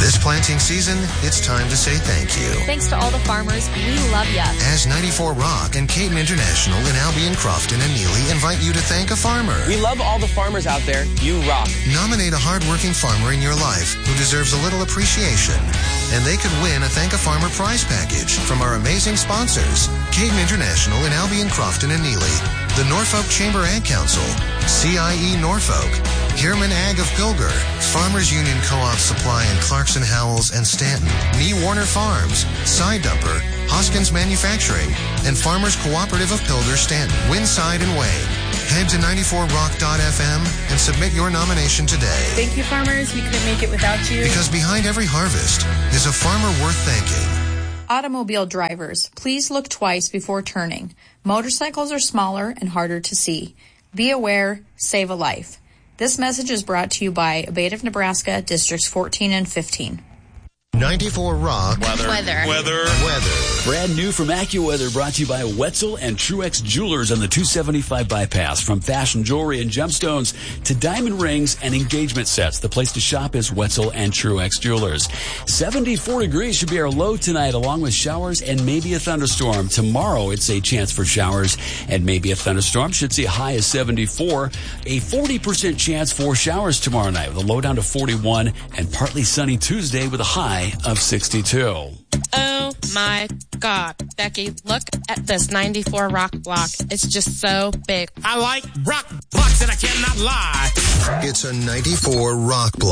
This planting season, it's time to say thank you. Thanks to all the farmers. We love ya. As 94 Rock and Caton International in Albion, Crofton, and Neely invite you to thank a farmer. We love all the farmers out there. You rock. Nominate a hardworking farmer in your life who deserves a little appreciation. And they could win a Thank a Farmer prize package from our amazing sponsors, Caton International in Albion, Crofton, and Neely, the Norfolk Chamber Ag Council, CIE Norfolk, Heerman Ag of Pilger, Farmers Union Co-op Supply in Clarkson, Howells, and Stanton, Nee Warner Farms, Side Dumper, Hoskins Manufacturing, and Farmers Cooperative of Pilger, Stanton, Winside, and Wayne. Head to 94rock.fm and submit your nomination today. Thank you, farmers. We couldn't make it without you. Because behind every harvest is a farmer worth thanking. Automobile drivers, please look twice before turning. Motorcycles are smaller and harder to see. Be aware, save a life. This message is brought to you by Abate of Nebraska, Districts 14 and 15. 94 Rock. Weather. Brand new from AccuWeather, brought to you by Wetzel and Truex Jewelers on the 275 bypass. From fashion jewelry and gemstones to diamond rings and engagement sets, the place to shop is Wetzel and Truex Jewelers. 74 degrees should be our low tonight, along with showers and maybe a thunderstorm. Tomorrow, it's a chance for showers and maybe a thunderstorm. Should see a high of 74. A 40% chance for showers tomorrow night, with a low down to 41, and partly sunny Tuesday with a high of 62. Oh my God, Becky, look at this 94 Rock block. It's just so big. I like rock blocks and I cannot lie. It's a 94 Rock block.